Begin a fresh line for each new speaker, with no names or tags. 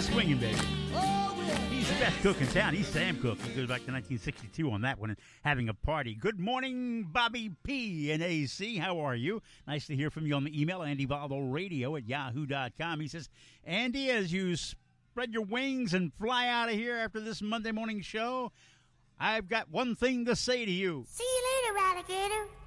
swinging, baby. He's the best cook in town. He's Sam Cooke. He goes back to 1962 on that one and having a party. Good morning, Bobby P. and AC. How are you? Nice to hear from you on the email, andyvaldoradio@yahoo.com. He says, Andy, as you spread your wings and fly out of here after this Monday morning show, I've got one thing to say to you.
See you later, alligator.